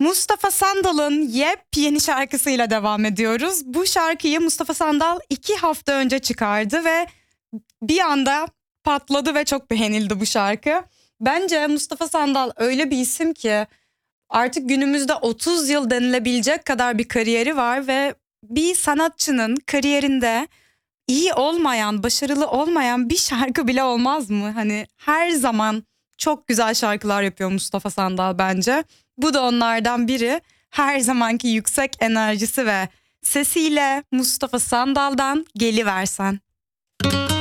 Mustafa Sandal'ın yepyeni şarkısıyla devam ediyoruz. Bu şarkıyı Mustafa Sandal 2 hafta önce çıkardı ve bir anda patladı ve çok beğenildi bu şarkı. Bence Mustafa Sandal öyle bir isim ki artık günümüzde 30 yıl denilebilecek kadar bir kariyeri var ve bir sanatçının kariyerinde iyi olmayan, başarılı olmayan bir şarkı bile olmaz mı? Hani her zaman çok güzel şarkılar yapıyor Mustafa Sandal bence. Bu da onlardan biri. Her zamanki yüksek enerjisi ve sesiyle Mustafa Sandal'dan Geliversen.